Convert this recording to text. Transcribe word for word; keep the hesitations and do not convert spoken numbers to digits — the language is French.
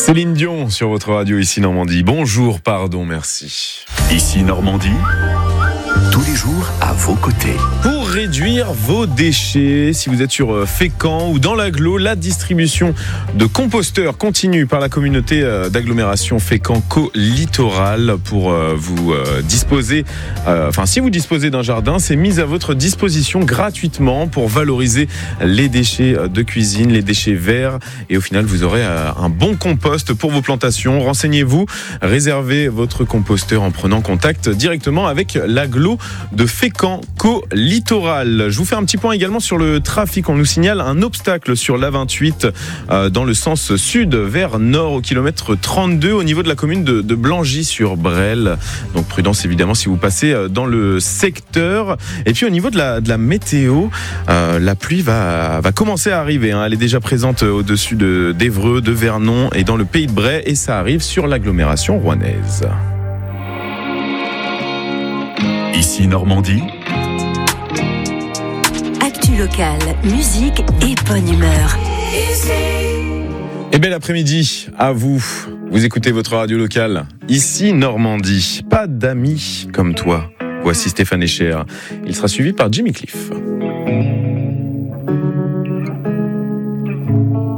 Céline Dion sur votre radio Ici Normandie. Bonjour, pardon, merci. Ici Normandie, tous les jours à vos côtés. Pour réduire vos déchets, si vous êtes sur Fécamp ou dans l'agglo, la distribution de composteurs continue par la communauté d'agglomération Fécamp-Co-Littoral pour vous disposer, enfin si vous disposez d'un jardin, c'est mis à votre disposition gratuitement pour valoriser les déchets de cuisine, les déchets verts, et au final vous aurez un bon compost pour vos plantations. Renseignez-vous, réservez votre composteur en prenant contact directement avec l'agglo de Fécamp-Co-Littoral. Je vous fais un petit point également sur le trafic. On nous signale un obstacle sur l'A vingt-huit euh, dans le sens sud vers nord au kilomètre trente-deux au niveau de la commune de, de Blangy-sur-Brel. Donc prudence évidemment si vous passez dans le secteur. Et puis au niveau de la, de la météo, euh, la pluie va, va commencer à arriver. Hein. Elle est déjà présente au-dessus de, d'Évreux, de Vernon et dans le Pays de Bray, et ça arrive sur l'agglomération rouennaise. Ici Normandie. Actu locale, musique et bonne humeur. Et bel après-midi à vous. Vous écoutez votre radio locale. Ici Normandie. Pas d'amis comme toi. Voici Stéphane Echer. Il sera suivi par Jimmy Cliff.